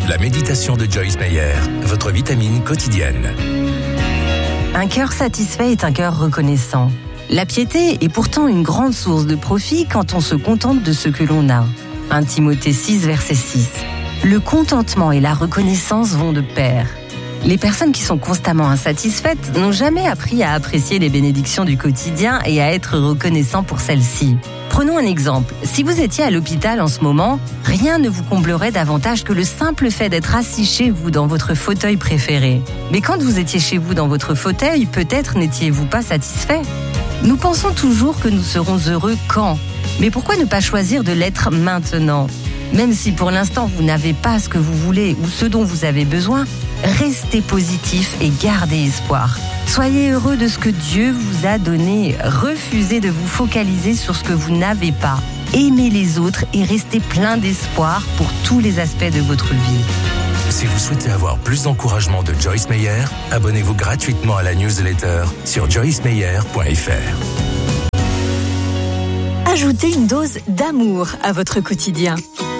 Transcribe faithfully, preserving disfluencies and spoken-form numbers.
La méditation de Joyce Meyer, votre vitamine quotidienne. Un cœur satisfait est un cœur reconnaissant. La piété est pourtant une grande source de profit quand on se contente de ce que l'on a. un Timothée six, verset six. Le contentement et la reconnaissance vont de pair. Les personnes qui sont constamment insatisfaites n'ont jamais appris à apprécier les bénédictions du quotidien et à être reconnaissants pour celles-ci. Prenons un exemple. Si vous étiez à l'hôpital en ce moment, rien ne vous comblerait davantage que le simple fait d'être assis chez vous dans votre fauteuil préféré. Mais quand vous étiez chez vous dans votre fauteuil, peut-être n'étiez-vous pas satisfait. Nous pensons toujours que nous serons heureux quand ? Mais pourquoi ne pas choisir de l'être maintenant ? Même si pour l'instant vous n'avez pas ce que vous voulez ou ce dont vous avez besoin, restez positif et gardez espoir. Soyez heureux de ce que Dieu vous a donné. Refusez de vous focaliser sur ce que vous n'avez pas. Aimez les autres et restez plein d'espoir pour tous les aspects de votre vie. Si vous souhaitez avoir plus d'encouragement de Joyce Meyer, abonnez-vous gratuitement à la newsletter sur joyce meyer point f r. Ajoutez une dose d'amour à votre quotidien.